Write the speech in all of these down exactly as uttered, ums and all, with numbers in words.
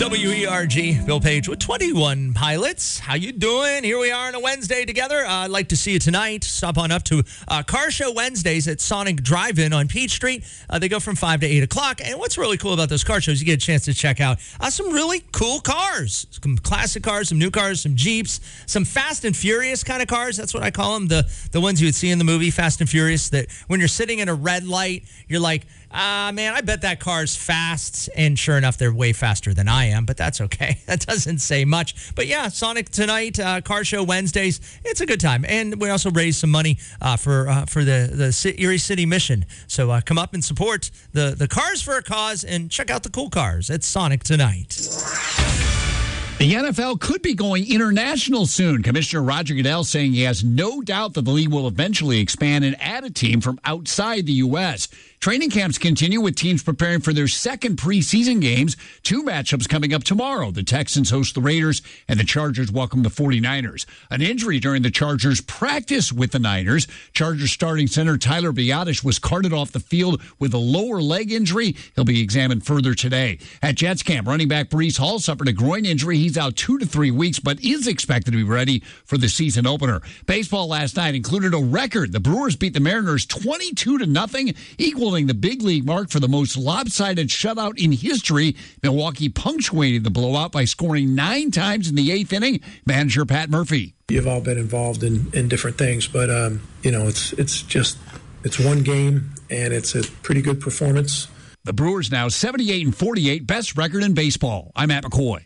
W E R G, Bill Page with twenty-one Pilots. How you doing? Here we are on a Wednesday together. Uh, I'd like to see you tonight. Stop on up to uh, Car Show Wednesdays at Sonic Drive-In on Peach Street. Uh, they go from five to eight o'clock. And what's really cool about those car shows, you get a chance to check out uh, some really cool cars. Some classic cars, some new cars, some Jeeps, some Fast and Furious kind of cars. That's what I call them, the, the ones you would see in the movie Fast and Furious, that when you're sitting in a red light, you're like, ah, uh, man, I bet that car's fast. And sure enough, they're way faster than I am, but that's okay. That doesn't say much. But yeah, Sonic tonight, uh, Car Show Wednesdays. It's a good time. And we also raise some money uh, for uh, for the, the Erie City Mission. So uh, come up and support the, the Cars for a Cause and check out the cool cars at Sonic tonight. The N F L could be going international soon. Commissioner Roger Goodell saying he has no doubt that the league will eventually expand and add a team from outside the U S Training camps continue with teams preparing for their second preseason games. Two matchups coming up tomorrow. The Texans host the Raiders, and the Chargers welcome the 49ers. An injury during the Chargers' practice with the Niners. Chargers starting center Tyler Biadasz was carted off the field with a lower leg injury. He'll be examined further today. At Jets camp, running back Breece Hall suffered a groin injury. He's out two to three weeks, but is expected to be ready for the season opener. Baseball last night included a record. The Brewers beat the Mariners twenty-two to nothing, equaling the big league mark for the most lopsided shutout in history. Milwaukee punctuated the blowout by scoring nine times in the eighth inning. Manager Pat Murphy. You've all been involved in, in different things, but um, you know, it's it's just it's one game and it's a pretty good performance. The Brewers now seventy-eight and forty-eight, best record in baseball. I'm Matt McCoy.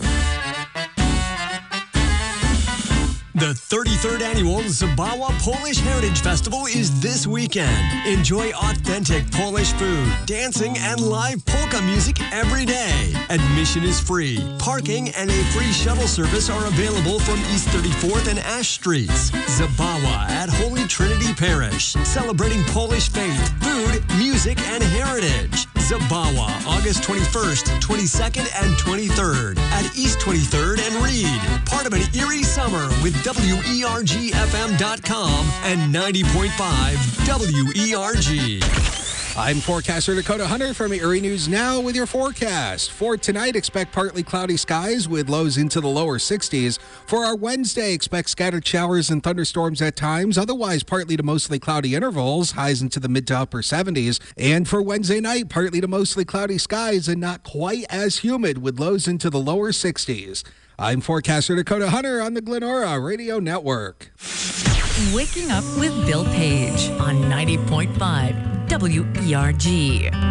The thirty-third Annual Zabawa Polish Heritage Festival is this weekend. Enjoy authentic Polish food, dancing, and live polka music every day. Admission is free. Parking and a free shuttle service are available from East thirty-fourth and Ash Streets. Zabawa at Holy Trinity Parish, celebrating Polish faith, food, music, and heritage. Zabawa, August twenty-first, twenty-second, and twenty-third at East twenty-third and Reed. Part of an Erie summer with W E R G F M dot com and ninety point five W E R G. I'm forecaster Dakota Hunter from Erie News Now with your forecast. For tonight, expect partly cloudy skies with lows into the lower sixties. For our Wednesday, expect scattered showers and thunderstorms at times. Otherwise, partly to mostly cloudy intervals, highs into the mid to upper seventies. And for Wednesday night, partly to mostly cloudy skies and not quite as humid with lows into the lower sixties. I'm forecaster Dakota Hunter on the Glenora Radio Network. Waking up with Bill Page on ninety point five W E R G.